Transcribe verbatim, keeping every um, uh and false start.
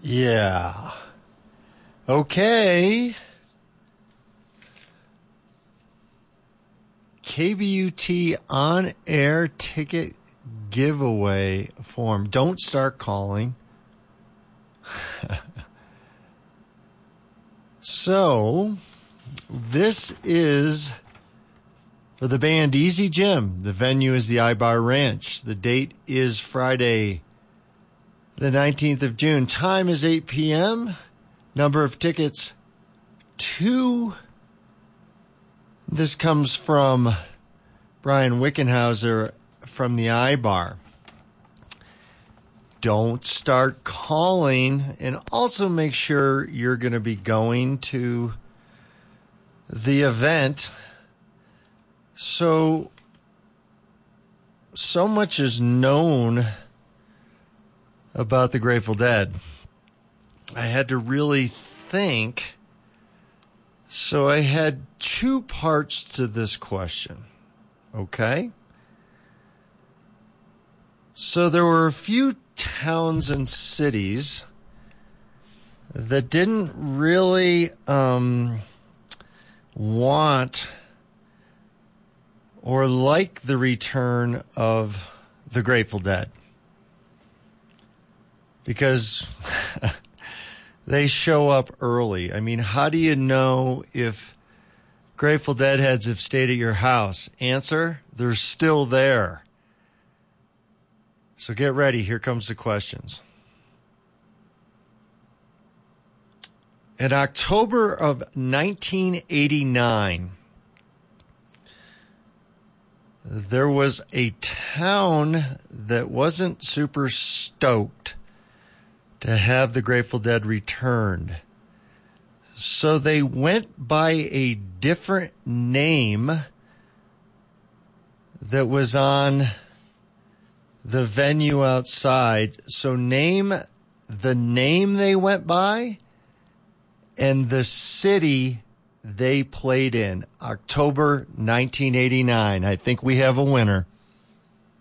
Yeah. Okay. K B U T on-air ticket giveaway form. Don't start calling. So, this is for the band Easy Jim. The venue is the Ibar Ranch. The date is Friday, the nineteenth of June. Time is eight p.m. Number of tickets, two. This comes from Brian Wickenhauser from the Ibar. Don't start calling, and also make sure you're going to be going to the event. So, so much is known about the Grateful Dead. I had to really think. So I had two parts to this question. Okay? So there were a few towns and cities that didn't really um, want or like the return of the Grateful Dead, because they show up early. I mean, how do you know if Grateful Dead heads have stayed at your house? Answer, they're still there. So get ready. Here comes the questions. In October of nineteen eighty-nine, there was a town that wasn't super stoked to have the Grateful Dead returned. So they went by a different name that was on the venue outside. So name the name they went by and the city they played in. October nineteen eighty-nine. I think we have a winner.